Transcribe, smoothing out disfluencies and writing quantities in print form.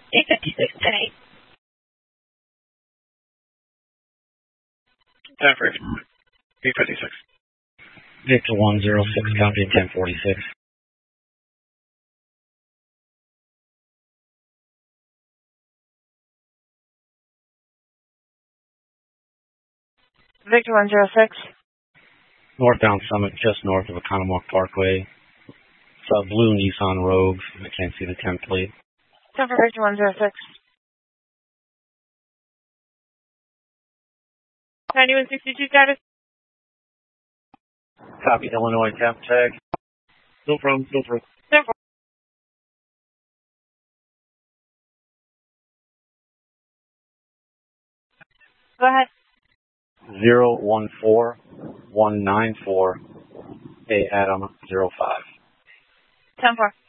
856, 10-8. Time for 856. Victor 106, copy 1046. Victor 106. Northbound Summit, just north of Economock Parkway. It's a blue Nissan Rogue. I can't see the temp plate. Time for Victor 106. 9162 status. Copy Illinois temp tag. No problem. Go ahead. 014194 A Adam 05. 10-4.